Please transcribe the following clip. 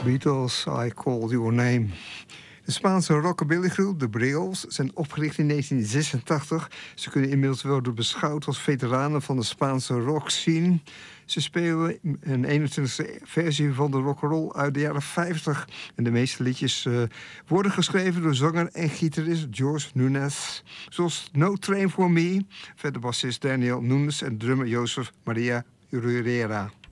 Beatles, I Call Your Name. De Spaanse rockabillygroep, de Brios, zijn opgericht in 1986. Ze kunnen inmiddels worden beschouwd als veteranen van de Spaanse rockscene. Ze spelen een 21e versie van de rock'n'roll uit de jaren 50. En de meeste liedjes worden geschreven door zanger en gitarist George Nunes. Zoals No Train For Me, verder bassist Daniel Nunes en drummer Joseph Maria Herrera.